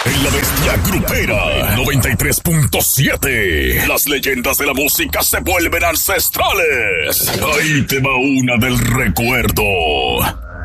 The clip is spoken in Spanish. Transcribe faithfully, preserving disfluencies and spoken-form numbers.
En La Bestia Grupera noventa y tres punto siete. Las leyendas de la música se vuelven ancestrales. Ahí te va una del recuerdo.